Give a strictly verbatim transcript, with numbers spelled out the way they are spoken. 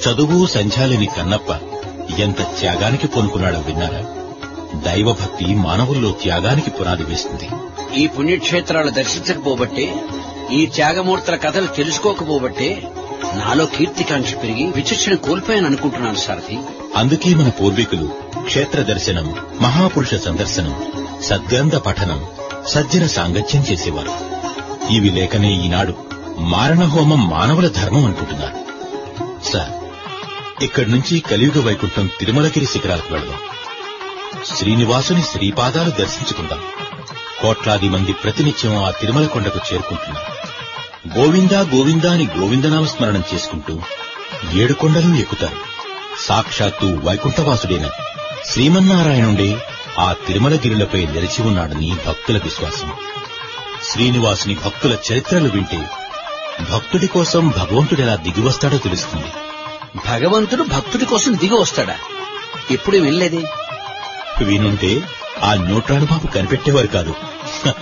చదువు సంధ్యాలేని కన్నప్ప ఎంత త్యాగానికి పూనుకున్నాడో విన్నారా? దైవభక్తి మానవుల్లో త్యాగానికి పునాది వేస్తుంది. ఈ పుణ్యక్షేత్రాలు దర్శించకపోబట్టే, ఈ త్యాగమూర్తుల కథలు తెలుసుకోకపోబట్టే నాలో కీర్తికాంక్ష పెరిగి విచక్షణ కోల్పోయాను అనుకుంటున్నాను సారథి. అందుకే మన పూర్వీకులు క్షేత్ర దర్శనం, మహాపురుష సందర్శనం, సద్గ్రంథ పఠనం, సజ్జన సాంగత్యం చేసేవారు. ఇవి లేకనే ఈనాడు మారణహోమం మానవుల ధర్మం అనుకుంటున్నారు. సార్, ఇక్కడి నుంచి కలియుగ వైకుంఠం తిరుమలగిరి శిఖరాలకు వెళదాం. శ్రీనివాసుని శ్రీపాదాలు దర్శించుకుందాం. కోట్లాది మంది ప్రతినిత్యం ఆ తిరుమల కొండకు చేరుకుంటున్నారు. గోవిందా గోవిందా అని గోవిందనామ స్మరణం చేసుకుంటూ ఏడు కొండలు ఎక్కుతారు. సాక్షాత్తు వైకుంఠవాసుడైన శ్రీమన్నారాయణుడే ఆ తిరుమలగిరిలపై నిలిచి ఉన్నాడని భక్తుల విశ్వాసం. శ్రీనివాసుని భక్తుల చరిత్రలు వింటే భక్తుడి కోసం భగవంతుడెలా దిగివస్తాడో తెలుస్తుంది. భగవంతుడు భక్తుడి కోసం దిగి వస్తాడా? ఎప్పుడూ వినలేదే. వినుంటే ఆ న్యూట్రాన్ బాబు కనిపెట్టేవారు కాదు.